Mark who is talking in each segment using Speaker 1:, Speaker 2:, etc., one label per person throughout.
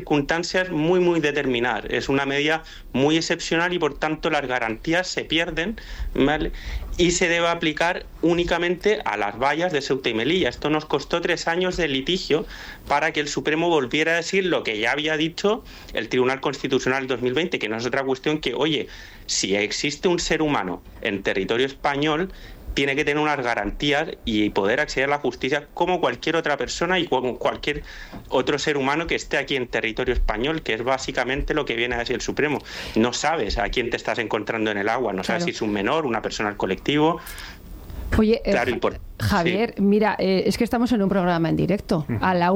Speaker 1: circunstancias muy determinadas. Es una medida muy excepcional y por tanto las garantías se pierden, ¿vale? Y se debe aplicar únicamente a las vallas de Ceuta y Melilla. Esto nos costó 3 años de litigio para que el Supremo volviera a decir lo que ya había dicho el Tribunal Constitucional 2020, que no es otra cuestión que, oye, si existe un ser humano en territorio español, tiene que tener unas garantías y poder acceder a la justicia como cualquier otra persona y como cualquier otro ser humano que esté aquí en territorio español, que es básicamente lo que viene a decir el Supremo. No sabes a quién te estás encontrando en el agua, no sabes si es un menor, una persona del colectivo.
Speaker 2: Oye,
Speaker 1: claro,
Speaker 2: Javier, sí. Mira, es que estamos en un programa en directo. A la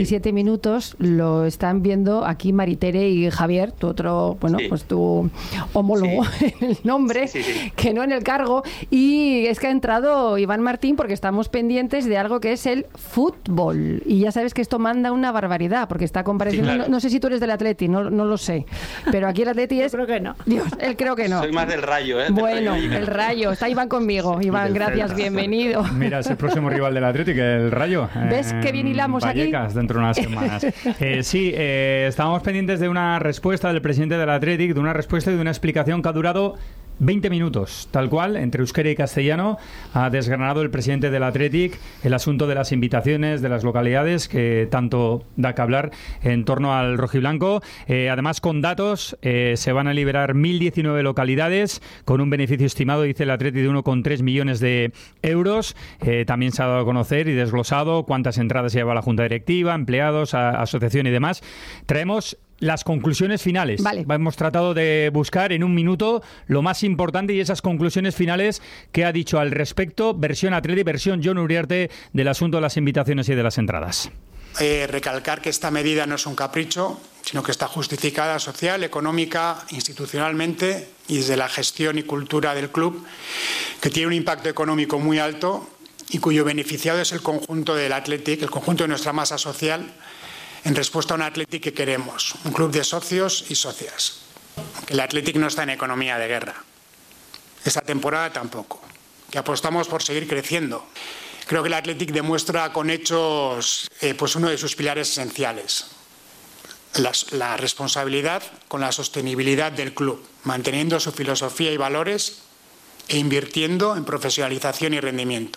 Speaker 2: 1:27 lo están viendo aquí Maritere y Javier, tu otro, bueno, pues tu homólogo en el nombre, que no en el cargo. Y es que ha entrado Iván Martín porque estamos pendientes de algo que es el fútbol. Y ya sabes que esto manda una barbaridad porque está compareciendo. Sí, claro. No sé si tú eres del Atleti, no lo sé. Pero aquí el Atleti es.
Speaker 3: Yo creo que no.
Speaker 2: Dios, él creo que no.
Speaker 1: Soy más del Rayo, ¿eh?
Speaker 2: Bueno, el Rayo. Está Iván conmigo. Iván, gracias, bienvenido.
Speaker 4: Mira, es el próximo rival del Atlético, el Rayo.
Speaker 2: ¿Ves qué bien hilamos
Speaker 4: Vallecas,
Speaker 2: aquí?
Speaker 4: Dentro de unas semanas. Estábamos pendientes de una respuesta del presidente del Atlético, de una respuesta y de una explicación que ha durado 20 minutos, tal cual, entre euskera y castellano. Ha desgranado el presidente del Athletic el asunto de las invitaciones de las localidades, que tanto da que hablar en torno al rojiblanco. Además, con datos, se van a liberar 1.019 localidades con un beneficio estimado, dice el Athletic, de 1,3 millones de euros. También se ha dado a conocer y desglosado cuántas entradas lleva la Junta Directiva, empleados, asociación y demás. Traemos las conclusiones finales.
Speaker 2: Vale.
Speaker 4: Hemos tratado de buscar en un minuto lo más importante y esas conclusiones finales que ha dicho al respecto, versión Atleti, versión Jon Uriarte, del asunto de las invitaciones y de las entradas.
Speaker 5: Recalcar que esta medida no es un capricho, sino que está justificada social, económica, institucionalmente y desde la gestión y cultura del club, que tiene un impacto económico muy alto y cuyo beneficiado es el conjunto del Athletic, el conjunto de nuestra masa social, en respuesta a un Athletic que queremos, un club de socios y socias. Que el Athletic no está en economía de guerra. Esta temporada tampoco. Que apostamos por seguir creciendo. Creo que el Athletic demuestra con hechos pues uno de sus pilares esenciales. La responsabilidad con la sostenibilidad del club, manteniendo su filosofía y valores e invirtiendo en profesionalización y rendimiento.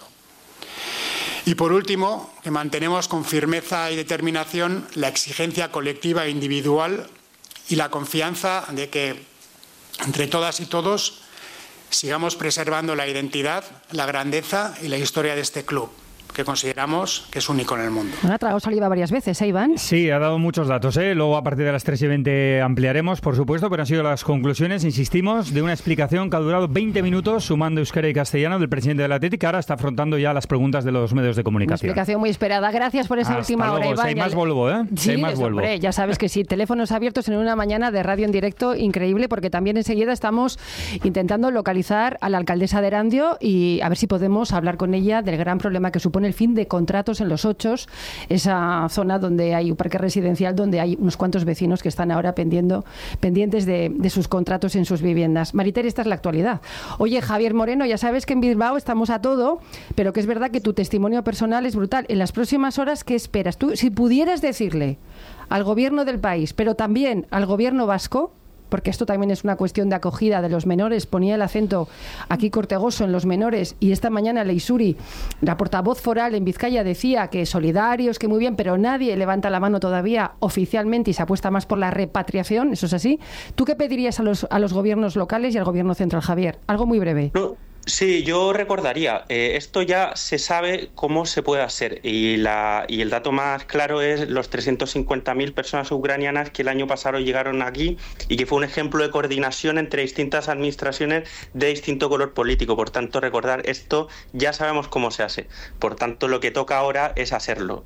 Speaker 5: Y por último, que mantenemos con firmeza y determinación la exigencia colectiva e individual y la confianza de que entre todas y todos sigamos preservando la identidad, la grandeza y la historia de este club, que consideramos que es único en el mundo.
Speaker 2: Bueno, ha tragado saliva varias veces, Iván?
Speaker 4: Sí, ha dado muchos datos, ¿eh? Luego a partir de las 3:20 ampliaremos, por supuesto, pero han sido las conclusiones, insistimos, de una explicación que ha durado 20 minutos, sumando euskera y castellano, del presidente del Athletic, que ahora está afrontando ya las preguntas de los medios de comunicación.
Speaker 2: Una explicación muy esperada. Gracias por esa última hora, Iván.
Speaker 4: Si hay más vuelvo, ¿eh?
Speaker 2: Sí,
Speaker 4: hay más vuelvo.
Speaker 2: Hombre, ya sabes que sí, teléfonos abiertos en una mañana de radio en directo increíble, porque también enseguida estamos intentando localizar a la alcaldesa de Erandio y a ver si podemos hablar con ella del gran problema que supone el fin de contratos en Los Ochos, esa zona donde hay un parque residencial, donde hay unos cuantos vecinos que están ahora pendientes de sus contratos en sus viviendas. Maritere, esta es la actualidad. Oye, Javier Moreno, ya sabes que en Bilbao estamos a todo, pero que es verdad que tu testimonio personal es brutal. En las próximas horas, ¿qué esperas? Tú, si pudieras decirle al gobierno del país, pero también al gobierno vasco, porque esto también es una cuestión de acogida de los menores, ponía el acento aquí Cortegoso en los menores, y esta mañana Leisuri, la portavoz foral en Vizcaya, decía que solidarios, que muy bien, pero nadie levanta la mano todavía oficialmente y se apuesta más por la repatriación, ¿eso es así? ¿Tú qué pedirías a los gobiernos locales y al gobierno central, Javier? Algo muy breve.
Speaker 1: No. Sí, yo recordaría, esto ya se sabe cómo se puede hacer y el dato más claro es los 350.000 personas ucranianas que el año pasado llegaron aquí y que fue un ejemplo de coordinación entre distintas administraciones de distinto color político. Por tanto, recordar esto ya sabemos cómo se hace. Por tanto, lo que toca ahora es hacerlo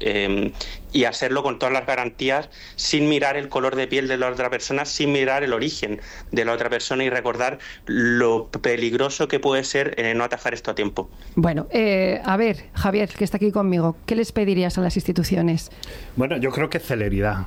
Speaker 1: y hacerlo con todas las garantías, sin mirar el color de piel de la otra persona, sin mirar el origen de la otra persona y recordar lo peligroso que puede ser no atajar esto a tiempo.
Speaker 2: Bueno, a ver, Javier, que está aquí conmigo, ¿qué les pedirías a las instituciones?
Speaker 6: Bueno, yo creo que celeridad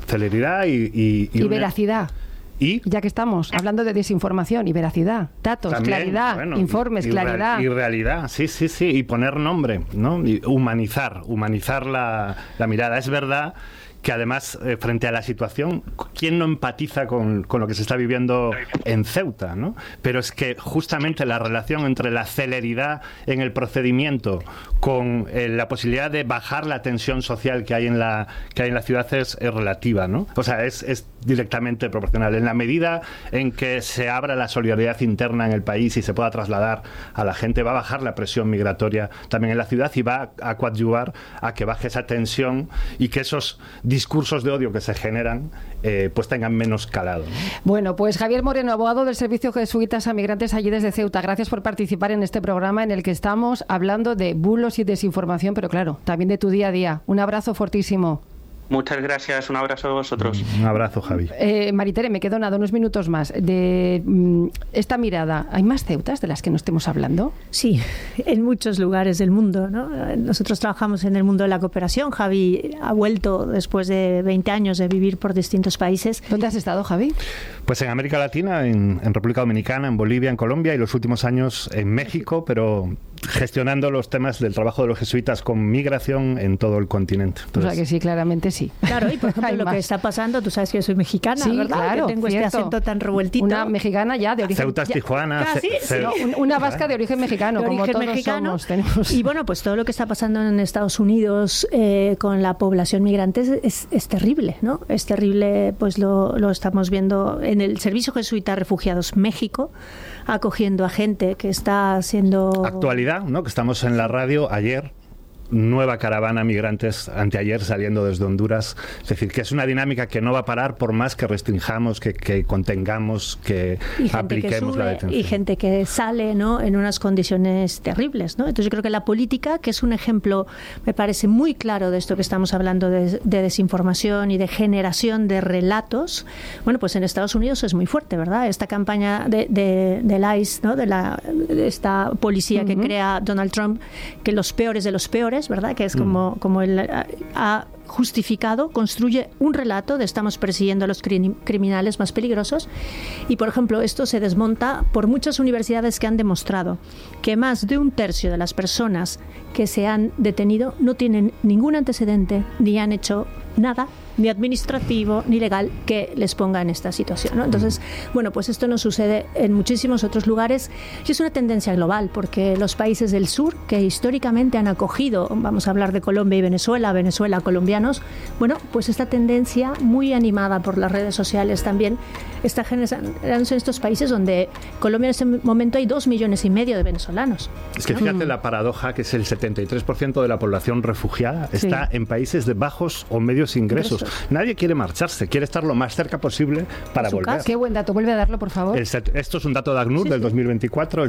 Speaker 6: y
Speaker 2: veracidad.
Speaker 6: ¿Y?
Speaker 2: Ya que estamos hablando de desinformación y veracidad, datos, también, claridad, bueno, informes, claridad.
Speaker 6: Y realidad, sí, y poner nombre, ¿no? Y humanizar la mirada. Es verdad que además, frente a la situación, ¿quién no empatiza con lo que se está viviendo en Ceuta, ¿no? Pero es que justamente la relación entre la celeridad en el procedimiento con la posibilidad de bajar la tensión social que hay en la ciudad es relativa, ¿no? O sea, es directamente proporcional. En la medida en que se abra la solidaridad interna en el país y se pueda trasladar a la gente, va a bajar la presión migratoria también en la ciudad y va a coadyuvar a que baje esa tensión y que esos discursos de odio que se generan pues tengan menos calado, ¿no?
Speaker 2: Bueno, pues Javier Moreno, abogado del Servicio Jesuitas a Migrantes allí desde Ceuta, gracias por participar en este programa en el que estamos hablando de bulos y desinformación, pero claro, también de tu día a día. Un abrazo fortísimo.
Speaker 1: Muchas gracias, un abrazo a vosotros.
Speaker 6: Un abrazo, Javi.
Speaker 2: Maritere, me quedo unos minutos más. De esta mirada, ¿hay más Ceutas de las que no estemos hablando?
Speaker 3: Sí, en muchos lugares del mundo, ¿no? Nosotros trabajamos en el mundo de la cooperación. Javi ha vuelto después de 20 años de vivir por distintos países.
Speaker 2: ¿Dónde has estado, Javi?
Speaker 6: Pues en América Latina, en República Dominicana, en Bolivia, en Colombia y los últimos años en México, pero gestionando los temas del trabajo de los jesuitas con migración en todo el continente. Entonces,
Speaker 2: o sea que sí, claramente sí.
Speaker 3: Claro, y por ejemplo lo que está pasando, tú sabes que yo soy mexicana,
Speaker 2: sí,
Speaker 3: ¿verdad?
Speaker 2: Claro,
Speaker 3: que tengo
Speaker 2: cierto.
Speaker 3: este acento tan revueltito.
Speaker 2: Una mexicana ya de origen...
Speaker 6: Ceuta, Tijuana...
Speaker 2: una vasca de origen mexicano, de origen como todos mexicano. Tenemos.
Speaker 3: Y bueno, pues todo lo que está pasando en Estados Unidos con la población migrante es terrible, ¿no? Es terrible, pues lo estamos viendo en el Servicio Jesuita Refugiados México, acogiendo a gente que está siendo...
Speaker 6: Actualidad, ¿no? Que estamos en la radio ayer. Nueva caravana migrantes anteayer saliendo desde Honduras. Es decir, que es una dinámica que no va a parar por más que restringamos, que contengamos, que apliquemos la detención.
Speaker 3: Y gente que sale, ¿no?, en unas condiciones terribles, ¿no? Entonces yo creo que la política, que es un ejemplo, me parece muy claro de esto que estamos hablando de desinformación y de generación de relatos, bueno, pues en Estados Unidos es muy fuerte, ¿verdad? Esta campaña del ICE, ¿no?, de esta policía que crea Donald Trump, que los peores de los peores, ¿verdad? Que es como él ha justificado, construye un relato de estamos persiguiendo a los criminales más peligrosos y, por ejemplo, esto se desmonta por muchas universidades que han demostrado que más de un tercio de las personas que se han detenido no tienen ningún antecedente ni han hecho nada, ni administrativo, ni legal, que les ponga en esta situación, ¿no? Entonces, bueno, pues esto nos sucede en muchísimos otros lugares y es una tendencia global, porque los países del sur, que históricamente han acogido, vamos a hablar de Colombia y Venezuela, colombianos, bueno, pues esta tendencia muy animada por las redes sociales también está generándose en estos países donde Colombia en este momento hay 2,5 millones de venezolanos.
Speaker 6: Es que fíjate la paradoja, que es el 73% de la población refugiada está en países de bajos o medios ingresos. Nadie quiere marcharse, quiere estar lo más cerca posible para volver.
Speaker 2: Qué buen dato, vuelve a darlo, por favor.
Speaker 6: Esto es un dato de ACNUR del 2024. El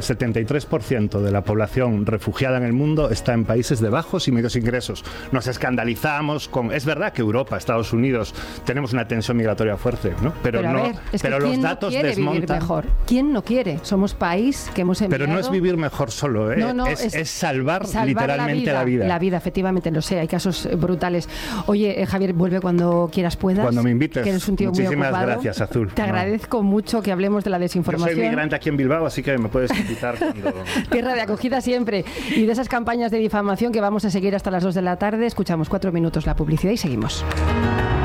Speaker 6: 73% de la población refugiada en el mundo está en países de bajos y medios ingresos. Nos escandalizamos con... Es verdad que Europa, Estados Unidos, tenemos una tensión migratoria fuerte, ¿no? Pero no,
Speaker 2: ver, es
Speaker 6: pero
Speaker 2: que
Speaker 6: los
Speaker 2: ¿quién
Speaker 6: datos
Speaker 2: no quiere
Speaker 6: desmontan...
Speaker 2: vivir mejor? ¿Quién no quiere? Somos país que hemos enviado...
Speaker 6: Pero no es vivir mejor solo, ¿eh?
Speaker 2: No,
Speaker 6: es salvar literalmente la vida.
Speaker 2: La vida, efectivamente, lo sé. Hay casos brutales. Oye, Javier, vuelve cuando quieras, puedas.
Speaker 6: Cuando me invites.
Speaker 2: Que eres un tío
Speaker 6: Muchísimas
Speaker 2: muy ocupado.
Speaker 6: Gracias, Azul.
Speaker 2: Te agradezco mucho que hablemos de la desinformación.
Speaker 6: Yo soy migrante aquí en Bilbao, así que me puedes invitar cuando...
Speaker 2: Tierra de acogida siempre. Y de esas campañas de difamación que vamos a seguir hasta las 2 de la tarde, escuchamos 4 minutos la publicidad y seguimos.